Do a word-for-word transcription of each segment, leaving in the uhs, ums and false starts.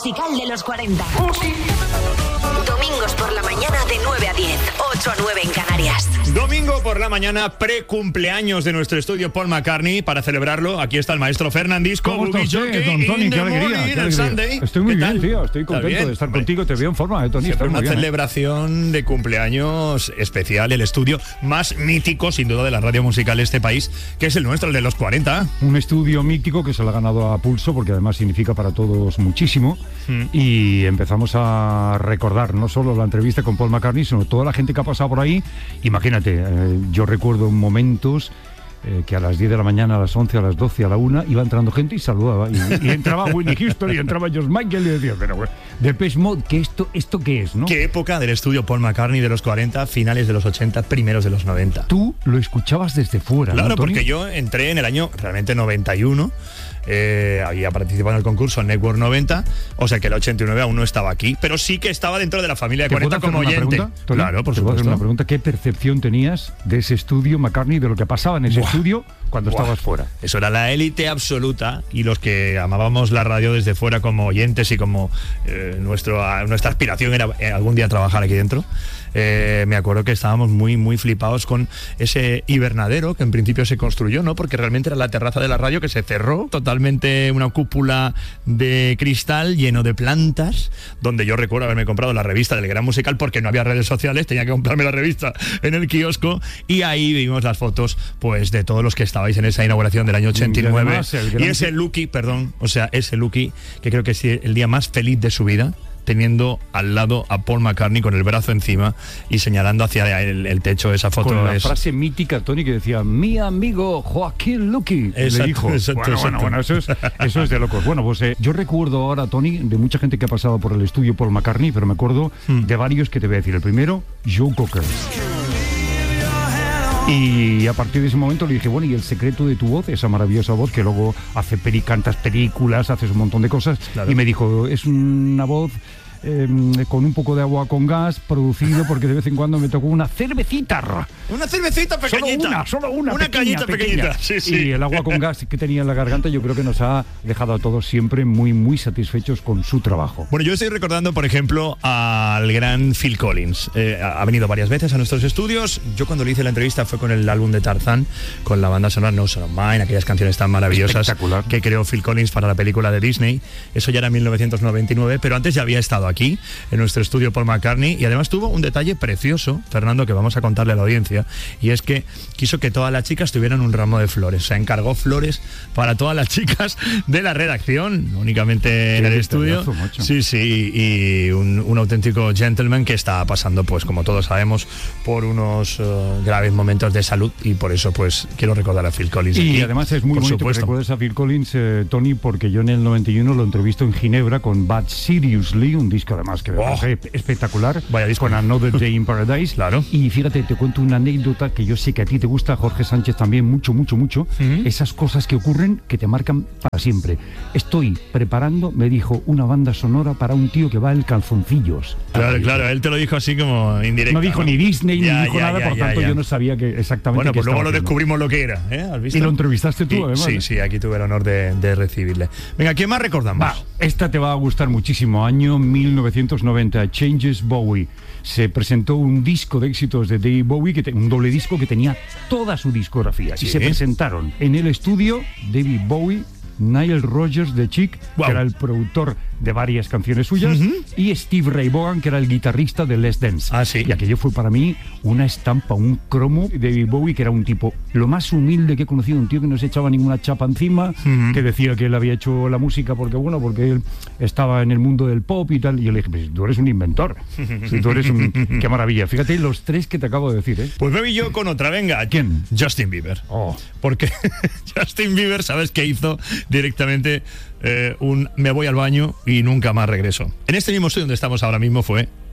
musical de los cuarenta. Domingos por la mañana de nueve a diez, ocho a nueve en Canarias. Domingo por la mañana, pre-cumpleaños de nuestro estudio Paul McCartney. Para celebrarlo, aquí está el maestro Fernandisco. ¿Cómo está usted, don Tony? Qué alegría, qué alegría. Estoy muy bien, tío. Estoy contento de estar contigo. Te veo en forma, ¿eh, Tony? Siempre una bien, celebración ¿eh? de cumpleaños especial. El estudio más mítico, sin duda, de la radio musical de este país, que es el nuestro, el de los cuarenta. Un estudio mítico que se lo ha ganado a pulso, porque además significa para todos muchísimo. Mm. Y empezamos a recordar no solo la entrevista con Paul McCartney, sino toda la gente que ha pasado por ahí. Imagínate, eh, yo recuerdo momentos eh, que a las diez de la mañana, a las once, a las doce, a la una, iba entrando gente y saludaba. Y, y entraba Whitney Houston y entraba George Michael y decía, pero bueno, Depeche Mode, ¿qué esto, ¿esto qué es, no? ¿Qué época del estudio Paul McCartney de los cuarenta, finales de los ochenta, primeros de los noventa? Tú lo escuchabas desde fuera, Claro, ¿no, Tony? porque yo entré en el año realmente noventa y uno. Eh, había participado en el concurso Network noventa, o sea que el ochenta y nueve aún no estaba aquí, pero sí que estaba dentro de la familia de cuarenta como oyente. Pregunta, claro, por ¿Te supuesto. puedo hacer una pregunta? ¿Qué percepción tenías de ese estudio McCartney, de lo que pasaba en ese Buah. estudio cuando Buah. estabas fuera? Eso era la élite absoluta, y los que amábamos la radio desde fuera como oyentes y como eh, nuestro, nuestra aspiración era eh, algún día trabajar aquí dentro. Eh, me acuerdo que estábamos muy muy flipados con ese hibernadero que en principio se construyó, ¿no? Porque realmente era la terraza de la radio que se cerró, totalmente una cúpula de cristal lleno de plantas, donde yo recuerdo haberme comprado la revista del Gran Musical porque no había redes sociales, tenía que comprarme la revista en el kiosco, y ahí vimos las fotos pues de todos los que estabais en esa inauguración del año ochenta y nueve. Y, además, y ese Lucky, perdón, o sea, ese Lucky que creo que es el día más feliz de su vida, teniendo al lado a Paul McCartney con el brazo encima y señalando hacia el, el techo. Esa foto con la es... frase mítica, Tony, que decía, mi amigo Joaquín Luqui, exacto, le dijo. Exacto, bueno, exacto. bueno, bueno, eso es, eso es de locos. Bueno, pues eh, yo recuerdo ahora, Tony, de mucha gente que ha pasado por el estudio Paul McCartney, pero me acuerdo hmm. de varios que te voy a decir. El primero, Joe Cocker. Y a partir de ese momento le dije, bueno, ¿y el secreto de tu voz? Esa maravillosa voz que luego hace peri cantas películas, haces un montón de cosas. Claro. Y me dijo, es una voz eh, con un poco de agua con gas, producido porque de vez en cuando me tocó una cervecita. Una cervecita pequeñita. Solo una, solo una. Una pequeña, cañita pequeñita. pequeña. Sí, sí. Y el agua con gas que tenía en la garganta yo creo que nos ha dejado a todos siempre muy, muy satisfechos con su trabajo. Bueno, yo estoy recordando, por ejemplo, al gran Phil Collins. Eh, ha venido varias veces a nuestros estudios. Yo cuando le hice la entrevista fue con el álbum de Tarzán, con la banda sonora No Son of Mine, aquellas canciones tan maravillosas que creó Phil Collins para la película de Disney. Eso ya era en mil novecientos noventa y nueve, pero antes ya había estado aquí, en nuestro estudio Paul McCartney, y además tuvo un detalle precioso, Fernando, que vamos a contarle a la audiencia, y es que quiso que todas las chicas tuvieran un ramo de flores. O sea, encargó flores para todas las chicas de la redacción, únicamente en el estudio. Macho. Sí, sí, y un, un auténtico gentleman que está pasando, pues como todos sabemos, por unos uh, graves momentos de salud, y por eso pues quiero recordar a Phil Collins. Y aquí, además es muy bonito que recuerdes a Phil Collins, eh, Tony, porque yo en el noventa y uno lo entrevisto en Ginebra con Bad Seriously, un disco además que me oh, parece espectacular, vaya disco. Con Another Day in Paradise. Claro. Y fíjate, te cuento una anécdota que yo sé que a ti te gusta, Jorge Sánchez también, mucho, mucho, mucho. Uh-huh. Esas cosas que ocurren que te marcan para siempre. Estoy preparando, me dijo, una banda sonora para un tío que va en calzoncillos. Claro, claro, él te lo dijo así como indirecto. No dijo ¿no? ni Disney, ya, ni dijo ya, nada, ya, por ya, tanto ya. yo no sabía que exactamente Bueno, qué pues luego lo haciendo. descubrimos lo que era, ¿eh? ¿Has visto? Y lo entrevistaste tú, y, además. Sí, sí, aquí tuve el honor de, de recibirle. Venga, ¿quién más recordamos? Va, esta te va a gustar muchísimo. Año mil novecientos noventa, Changes Bowie. Se presentó un disco de éxitos de David Bowie, que te, un doble disco que tenía toda su discografía. ¿Sí? Y se presentaron en el estudio David Bowie, Nile Rodgers de Chic, wow. que era el productor de varias canciones suyas, uh-huh. y Steve Ray Vaughan, que era el guitarrista de Let's Dance. Ah, sí. Y aquello fue para mí una estampa, un cromo de David Bowie, que era un tipo lo más humilde que he conocido, un tío que no se echaba ninguna chapa encima, uh-huh. que decía que él había hecho la música porque, bueno, porque él estaba en el mundo del pop y tal. Y yo le dije, pues tú eres un inventor, si tú eres un... ¡Qué maravilla! Fíjate los tres que te acabo de decir, ¿eh? Pues me vi yo con otra, venga. ¿Quién? Justin Bieber. Oh. Porque Justin Bieber, ¿sabes qué hizo? Directamente eh, un me voy al baño y nunca más regreso. En este mismo estudio donde estamos ahora mismo fue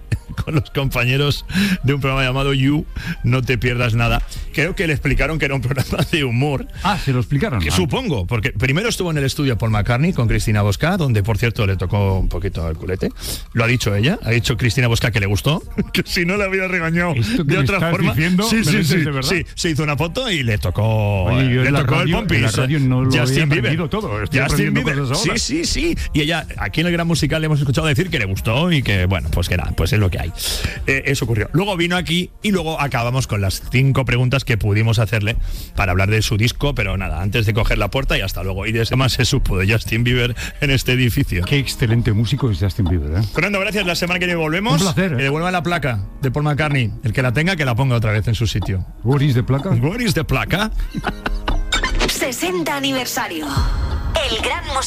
con los compañeros de un programa llamado You, No Te Pierdas Nada. Creo que le explicaron que era un programa de humor. Ah, ¿se lo explicaron? Que ah. Supongo, porque primero estuvo en el estudio Paul McCartney con Cristina Bosca, donde por cierto le tocó un poquito el culete. Lo ha dicho ella, ha dicho Cristina Bosca que le gustó, que si no le había regañado ¿Esto que de me otra estás forma. diciendo, Sí, me sí, lo dices sí, de verdad? sí, se hizo una foto y le tocó, Oye, yo le en la tocó radio- el pompis. en la radio no lo Justin había Bieber. aprendido todo, estoy Justin aprendiendo Bieber. cosas Sí, ahora. sí, sí. Y ella, aquí en el Gran Musical le hemos escuchado decir que le gustó y que, bueno, pues que nada, pues es lo que hay. Eh, eso ocurrió. Luego vino aquí y luego acabamos con las cinco preguntas que pudimos hacerle para hablar de su disco, pero nada, antes de coger la puerta y hasta luego. Y de eso más se supo de Justin Bieber en este edificio. Qué excelente músico es Justin Bieber, ¿eh? Fernando, gracias. La semana que viene volvemos. Un placer, ¿eh? Que devuelva la placa de Paul McCartney. El que la tenga, que la ponga otra vez en su sitio. What is the placa? What is the placa? sesenta aniversario. El gran